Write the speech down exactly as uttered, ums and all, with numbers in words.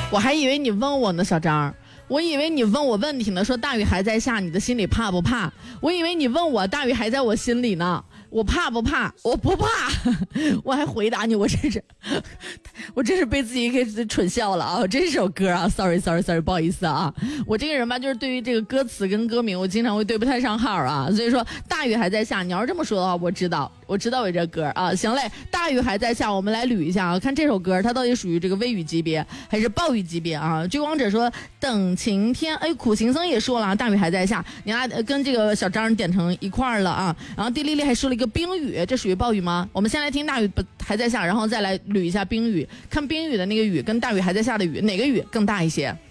我还以为你问我呢，小张。我以为你问我问题呢，说大雨还在下，你的心里怕不怕？我以为你问我大雨还在我心里呢，我怕不怕？我不怕。我还回答你，我真是，我真是被自己给蠢笑了啊！这首歌啊 ，sorry sorry sorry， 不好意思啊。我这个人吧，就是对于这个歌词跟歌名，我经常会对不太上号啊。所以说大雨还在下，你要是这么说的话，我知道，我知道我这歌啊。行嘞，大雨还在下，我们来捋一下啊，看这首歌它到底属于这个微雨级别还是暴雨级别啊？追光者说等晴天，哎，苦行僧也说了，大雨还在下，你俩跟这个小张点成一块儿了啊。然后地丽丽还说了一个冰雨，这属于暴雨吗？我们先来听大雨还在下，然后再来捋一下冰雨，看冰雨的那个雨跟大雨还在下的雨哪个雨更大一些。